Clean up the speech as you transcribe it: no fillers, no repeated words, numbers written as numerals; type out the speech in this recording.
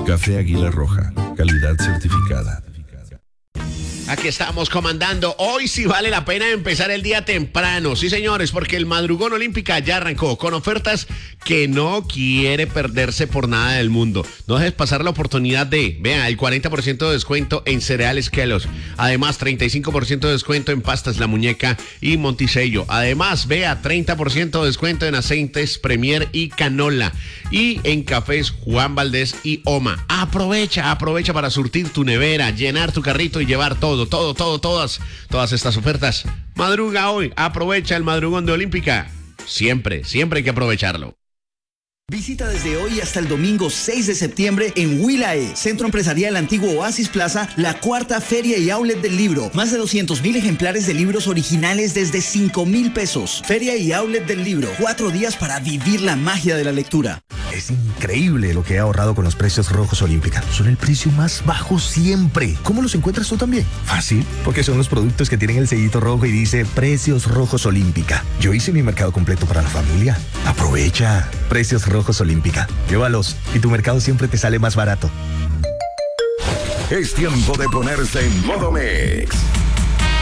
Café Águila Roja, calidad certificada. Aquí estamos comandando. Hoy sí vale la pena empezar el día temprano. Sí, señores, porque el Madrugón Olímpica ya arrancó con ofertas que no quiere perderse por nada del mundo. No dejes pasar la oportunidad de, vea, el 40% de descuento en cereales Kellogg's. Además, 35% de descuento en pastas La Muñeca y Monticello. Además, vea, 30% de descuento en aceites Premier y Canola. Y en cafés Juan Valdés y Oma. Aprovecha para surtir tu nevera, llenar tu carrito y llevar todas estas ofertas. Madruga hoy, aprovecha el madrugón de Olímpica. Siempre hay que aprovecharlo. Visita desde hoy hasta el domingo 6 de septiembre en Wilae, Centro Empresarial Antiguo Oasis Plaza, la cuarta feria y outlet del libro. Más de 200,000 ejemplares de libros originales desde 5,000 pesos. Feria y outlet del libro. 4 días para vivir la magia de la lectura. Es increíble lo que he ahorrado con los precios rojos Olímpica. Son el precio más bajo siempre. ¿Cómo los encuentras tú también? Fácil, porque son los productos que tienen el sellito rojo y dice Precios Rojos Olímpica. Yo hice mi mercado completo para la familia. Aprovecha. Precios Rojos Olímpica. Llévalos y tu mercado siempre te sale más barato. Es tiempo de ponerse en modo mix.